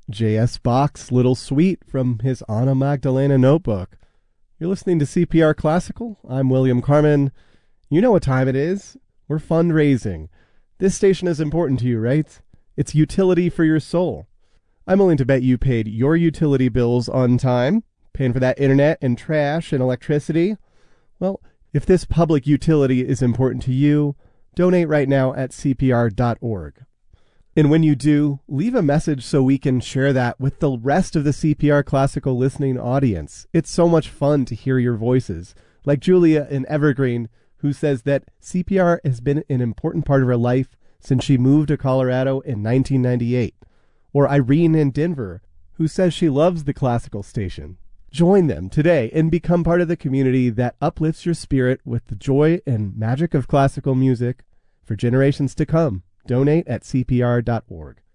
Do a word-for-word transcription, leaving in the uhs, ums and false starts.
J S. Bach's Little Suite from his Anna Magdalena notebook. You're listening to C P R Classical. I'm William Carmen. You know what time it is. We're fundraising. This station is important to you, right? It's utility for your soul. I'm willing to bet you paid your utility bills on time, paying for that internet and trash and electricity. Well, if this public utility is important to you, donate right now at C P R dot org. And when you do, leave a message so we can share that with the rest of the C P R Classical listening audience. It's so much fun to hear your voices, like Julia in Evergreen, who says that C P R has been an important part of her life since she moved to Colorado in nineteen ninety-eight. Or Irene in Denver, who says she loves the classical station. Join them today and become part of the community that uplifts your spirit with the joy and magic of classical music for generations to come. Donate at C P R dot org.